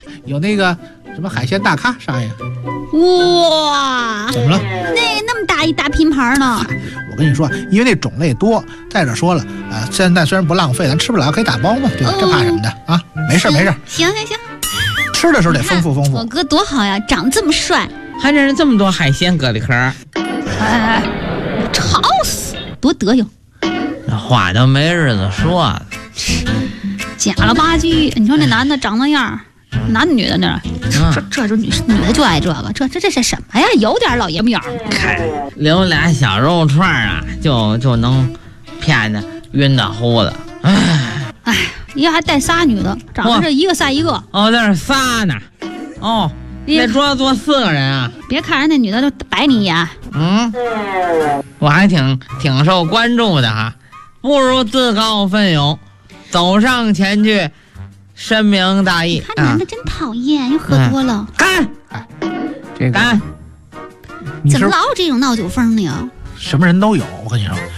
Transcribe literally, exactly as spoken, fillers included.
有那个什么海鲜大咖上呀。 哇， 怎么了？ 那那么大一大拼盘呢？ 我跟你说，因为那种类多，再者说了，呃，现在虽然不浪费，咱吃不了可以打包嘛，对吧？这怕什么的啊？没事没事。 行行行， 吃的时候得丰富丰富。 我哥多好呀，长这么帅， 还真是这么多海鲜搁里壳。 哎，吵死，多德行。 这话都没日子说了。 假了吧唧，你说那男的长那样，男的女的那，这这这女女的就爱这个，这这这是什么呀？有点老爷们样。 看，留俩小肉串啊，就就能骗得晕的乎的。哎哎，一还带仨女的，长得是一个赛一个。 哦，那是仨呢。哦，那桌子坐四个人啊。 别看人那女的就白你一眼。 嗯，我还挺挺受关注的哈，不如自告奋勇走上前去深明大义。 看男的真讨厌，又喝多了。 干！ 哎，这个干！ 怎么老有这种闹酒疯的呀？ 什么人都有，我跟你说，